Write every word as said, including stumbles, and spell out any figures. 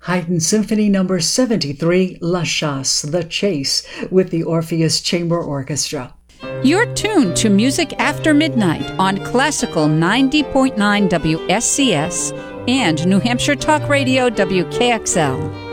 Haydn Symphony Number seventy-three, La Chasse, The Chase, with the Orpheus Chamber Orchestra. You're tuned to Music After Midnight on Classical ninety point nine W S C S and New Hampshire Talk Radio W K X L.